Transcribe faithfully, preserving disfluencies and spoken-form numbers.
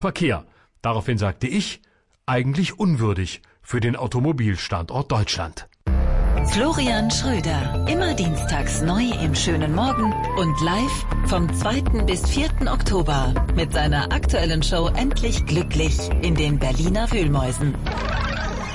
Verkehr. Daraufhin sagte ich, eigentlich unwürdig für den Automobilstandort Deutschland. Florian Schröder, immer dienstags neu im schönen Morgen und live vom zweiten bis vierten Oktober mit seiner aktuellen Show Endlich glücklich in den Berliner Wühlmäusen.